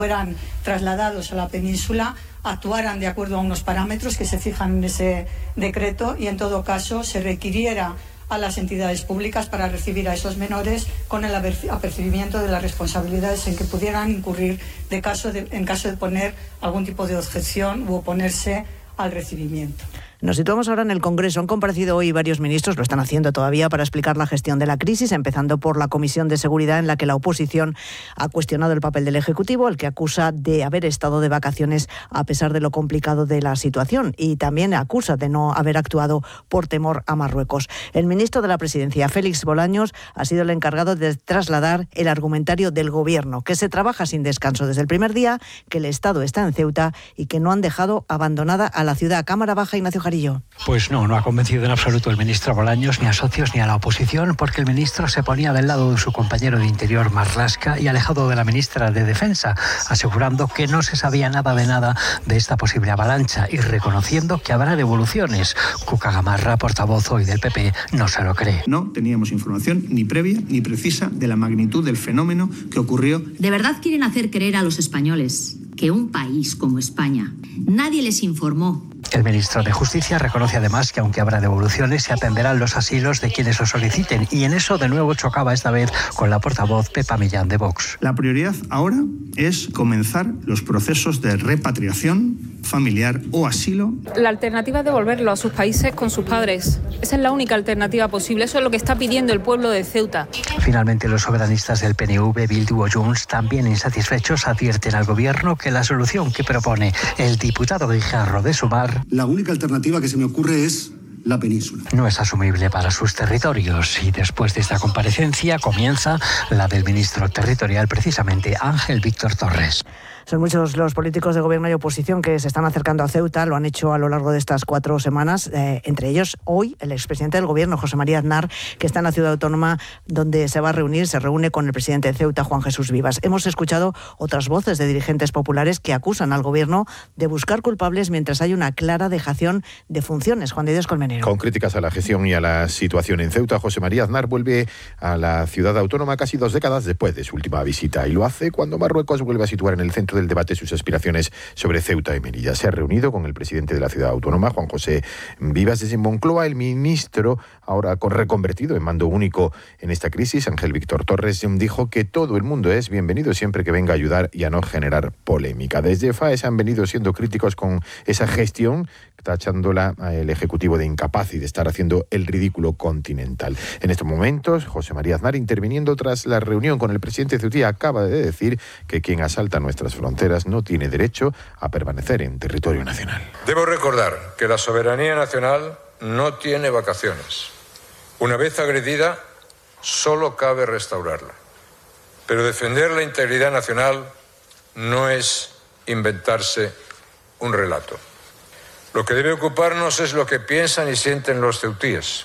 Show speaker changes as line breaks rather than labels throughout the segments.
fueran trasladados a la península actuaran de acuerdo a unos parámetros que se fijan en ese decreto y en todo caso se requiriera a las entidades públicas para recibir a esos menores con el apercibimiento de las responsabilidades en que pudieran incurrir en caso de poner algún tipo de objeción u oponerse al recibimiento.
Nos situamos ahora en el Congreso. Han comparecido hoy varios ministros, lo están haciendo todavía, para explicar la gestión de la crisis, empezando por la Comisión de Seguridad, en la que la oposición ha cuestionado el papel del Ejecutivo, el que acusa de haber estado de vacaciones a pesar de lo complicado de la situación, y también acusa de no haber actuado por temor a Marruecos. El ministro de la Presidencia, Félix Bolaños, ha sido el encargado de trasladar el argumentario del Gobierno, que se trabaja sin descanso desde el primer día, que el Estado está en Ceuta y que no han dejado abandonada a la ciudad. Cámara Baja, Ignacio Jarillo.
Pues no ha convencido en absoluto el ministro Bolaños, ni a socios ni a la oposición, porque el ministro se ponía del lado de su compañero de Interior, Marlaska, y alejado de la ministra de Defensa, asegurando que no se sabía nada de esta posible avalancha y reconociendo que habrá devoluciones. Cuca Gamarra, portavoz hoy del PP, no se lo cree.
No teníamos información ni previa ni precisa de la magnitud del fenómeno que ocurrió.
¿De verdad quieren hacer creer a los españoles que un país como España nadie les informó?
El ministro de Justicia reconoce además que aunque habrá devoluciones, se atenderán los asilos de quienes lo soliciten, y en eso de nuevo chocaba esta vez con la portavoz Pepa Millán de Vox.
La prioridad ahora es comenzar los procesos de repatriación familiar o asilo.
La alternativa es devolverlo a sus países con sus padres. Esa es la única alternativa posible. Eso es lo que está pidiendo el pueblo de Ceuta.
Finalmente, los soberanistas del PNV, Bildu o Junts, también insatisfechos, advierten al Gobierno que la solución que propone el diputado Guijarro de Sumar,
la única alternativa que se me ocurre es la península,
no es asumible para sus territorios. Y después de esta comparecencia comienza la del ministro territorial, precisamente Ángel Víctor Torres.
Son muchos los políticos de gobierno y oposición que se están acercando a Ceuta, lo han hecho a lo largo de estas 4 semanas, entre ellos hoy el expresidente del gobierno, José María Aznar, que está en la ciudad autónoma donde se reúne con el presidente de Ceuta, Juan Jesús Vivas. Hemos escuchado otras voces de dirigentes populares que acusan al gobierno de buscar culpables mientras hay una clara dejación de funciones. Juan de Dios Colmenero.
Con críticas a la gestión y a la situación en Ceuta, José María Aznar vuelve a la ciudad autónoma casi 2 décadas después de su última visita, y lo hace cuando Marruecos vuelve a situar en el centro del debate sus aspiraciones sobre Ceuta y Melilla. Se ha reunido con el presidente de la ciudad autónoma, Juan José Vivas, desde Moncloa. El ministro, ahora reconvertido en mando único en esta crisis, Ángel Víctor Torres, dijo que todo el mundo es bienvenido siempre que venga a ayudar y a no generar polémica. Desde FAES han venido siendo críticos con esa gestión, tachándola el Ejecutivo de incapaz y de estar haciendo el ridículo continental. En estos momentos, José María Aznar, interviniendo tras la reunión con el presidente de Ceuta, acaba de decir que quien asalta nuestras fronteras no tiene derecho a permanecer en territorio nacional.
Debo recordar que la soberanía nacional no tiene vacaciones. Una vez agredida, solo cabe restaurarla. Pero defender la integridad nacional no es inventarse un relato. Lo que debe ocuparnos es lo que piensan y sienten los ceutíes,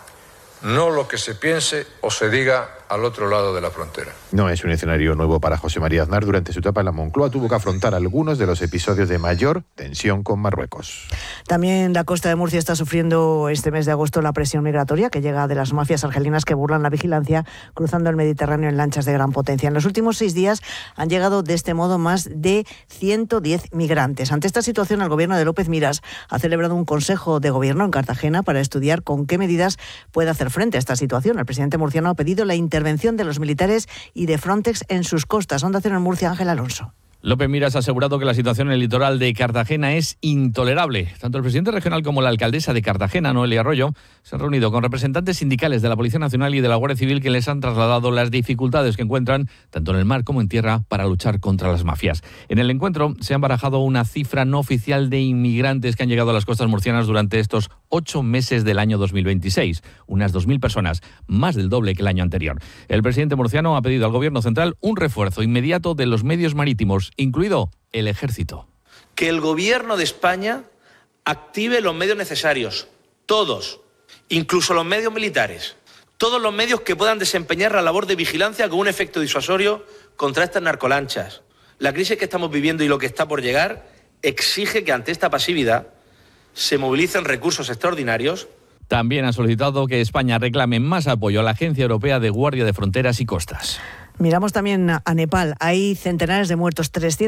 no lo que se piense o se diga al otro lado de la frontera.
No es un escenario nuevo para José María Aznar. Durante su etapa en la Moncloa tuvo que afrontar algunos de los episodios de mayor tensión con Marruecos.
También la costa de Murcia está sufriendo este mes de agosto la presión migratoria que llega de las mafias argelinas que burlan la vigilancia cruzando el Mediterráneo en lanchas de gran potencia. En los últimos 6 días han llegado de este modo más de 110 migrantes. Ante esta situación, el gobierno de López Miras ha celebrado un consejo de gobierno en Cartagena para estudiar con qué medidas puede hacer frente a esta situación. El presidente murciano ha pedido la intervención de los militares y de Frontex en sus costas. Onda Cero en Murcia, Ángel Alonso.
López Miras ha asegurado que la situación en el litoral de Cartagena es intolerable. Tanto el presidente regional como la alcaldesa de Cartagena, Noelia Arroyo, se han reunido con representantes sindicales de la Policía Nacional y de la Guardia Civil que les han trasladado las dificultades que encuentran tanto en el mar como en tierra para luchar contra las mafias. En el encuentro se han barajado una cifra no oficial de inmigrantes que han llegado a las costas murcianas durante estos 8 meses del año 2026. Unas 2.000 personas, más del doble que el año anterior. El presidente murciano ha pedido al Gobierno central un refuerzo inmediato de los medios marítimos, incluido el Ejército.
Que el Gobierno de España active los medios necesarios, todos, incluso los medios militares, todos los medios que puedan desempeñar la labor de vigilancia con un efecto disuasorio contra estas narcolanchas. La crisis que estamos viviendo y lo que está por llegar exige que ante esta pasividad se movilicen recursos extraordinarios.
También han solicitado que España reclame más apoyo a la Agencia Europea de Guardia de Fronteras y Costas.
Miramos también a Nepal. Hay centenares de muertos, 300